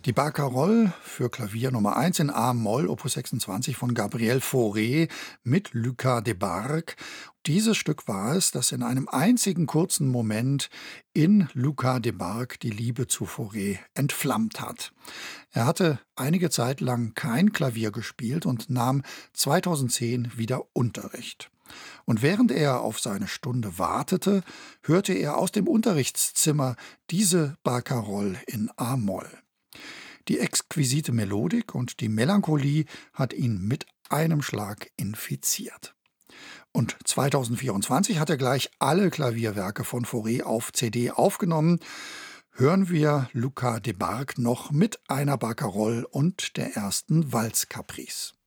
Die Barcarolle für Klavier Nummer 1 in A-Moll, Opus 26 von Gabriel Fauré mit Lucas Debargue. Dieses Stück war es, das in einem einzigen kurzen Moment in Lucas Debargue die Liebe zu Fauré entflammt hat. Er hatte einige Zeit lang kein Klavier gespielt und nahm 2010 wieder Unterricht. Und während er auf seine Stunde wartete, hörte er aus dem Unterrichtszimmer diese Barcarolle in A-Moll. Die exquisite Melodik und die Melancholie hat ihn mit einem Schlag infiziert. Und 2024 hat er gleich alle Klavierwerke von Fauré auf CD aufgenommen. Hören wir Lucas Debargue noch mit einer Barcarolle und der ersten Walz-Caprice.